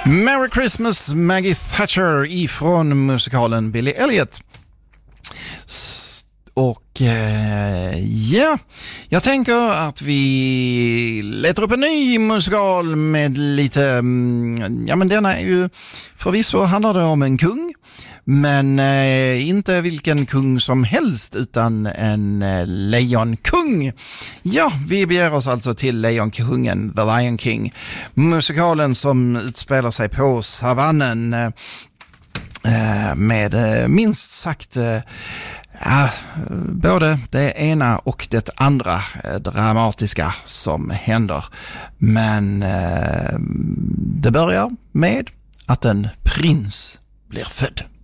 Merry Christmas, Maggie Thatcher ifrån musikalen Billy Elliot. Jag tänker att vi letar upp en ny musikal med lite, men denna är ju förvisso handlar det om en kung, men inte vilken kung som helst utan en lejonkung. Ja, vi beger oss alltså till Lejonkungen, The Lion King, musikalen som utspelar sig på savannen med minst sagt både det ena och det andra dramatiska som händer. Men det börjar med att en prins blir född.